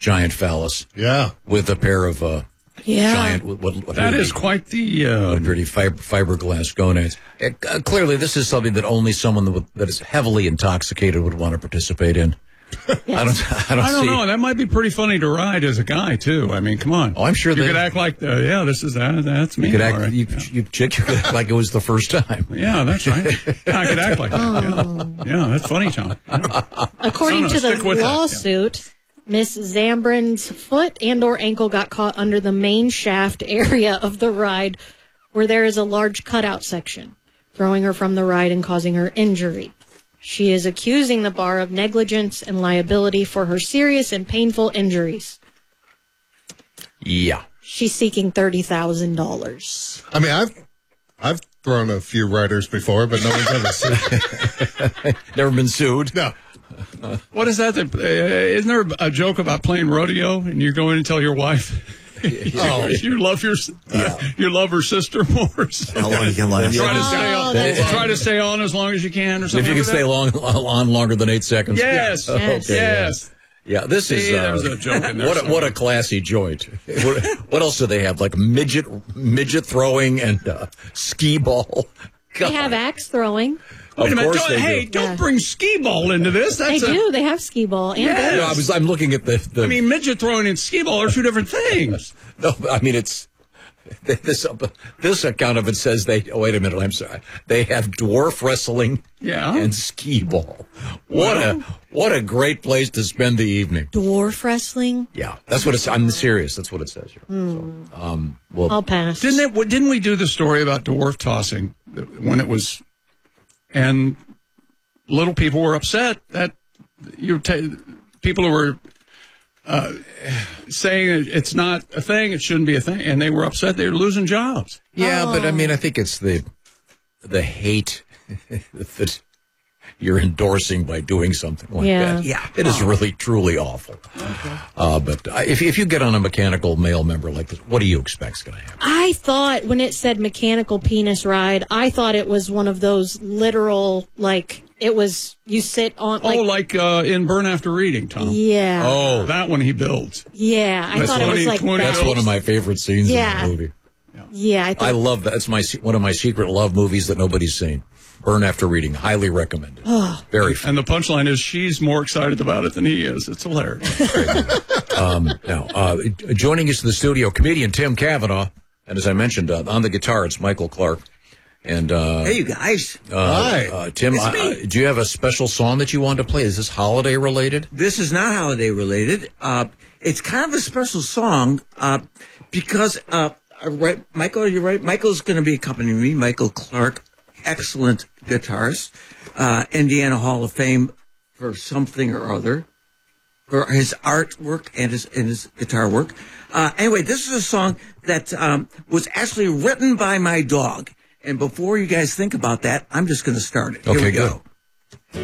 giant phallus. Yeah. With a pair of giant. That is quite the dirty fiberglass gonads. Clearly, this is something that only someone that is heavily intoxicated would want to participate in. Yes. I don't know. That might be pretty funny to ride as a guy too. I mean, come on. Oh, I'm sure you could act like, this is that's me. You could act, right. you could act like it was the first time. Yeah, that's right. Yeah, I could act like that. Yeah, that's funny, John. Yeah. According to the lawsuit, Miss Zambrin's foot and or ankle got caught under the main shaft area of the ride, where there is a large cutout section, throwing her from the ride and causing her injury. She is accusing the bar of negligence and liability for her serious and painful injuries. Yeah. She's seeking $30,000. I mean, I've thrown a few riders before, but no one's ever sued. Never been sued? No. What is that? Isn't there a joke about playing rodeo and you go in and tell your wife you love you love her sister more? How long you can last? Try to stay on as long as you can, or something. If you can stay on longer than 8 seconds. Yes. Yes. Yeah, this is there's a joke in there. What a classy joint. What else do they have? Like midget throwing and skee ball. God. They have axe throwing. Wait a minute! Don't bring skee ball into this. They do. They have skee ball and no, I'm looking at the. I mean, midget throwing and skee ball are two different things. No, I mean it's this account of it says they. Oh, wait a minute! I'm sorry. They have dwarf wrestling. Yeah. And skee ball. What a great place to spend the evening. Dwarf wrestling. Yeah, that's what it's. I'm serious. That's what it says here. So, well, I'll pass. Didn't we do the story about dwarf tossing when it was? And little people were upset that people who were saying it's not a thing, it shouldn't be a thing, and they were upset they were losing jobs. Yeah, but I mean, I think it's the hate that you're endorsing by doing something like that. Yeah, it is really truly awful. Okay. But if you get on a mechanical male member like this, what do you expect's going to happen? I thought when it said mechanical penis ride, I thought it was one of those literal, like it was you sit on. Like in Burn After Reading, Tom. Yeah. Oh, that one he builds. Yeah, I thought it was like that. That's one of my favorite scenes in the movie. Yeah, I love that. It's one of my secret love movies that nobody's seen. Burn After Reading, highly recommended. Very fun. And the punchline is she's more excited about it than he is. It's hilarious. Now, joining us in the studio, comedian Tim Cavanaugh, and as I mentioned, on the guitar, it's Michael Clark. And hey, you guys. Hi. Tim, do you have a special song that you want to play? Is this holiday related? This is not holiday related. It's kind of a special song because, Michael, you're right. Michael's going to be accompanying me, Michael Clark. Excellent guitarist, Indiana Hall of Fame for something or other, for his artwork and his guitar work. Anyway, this is a song that was actually written by my dog. And before you guys think about that, I'm just going to start it. Here we go.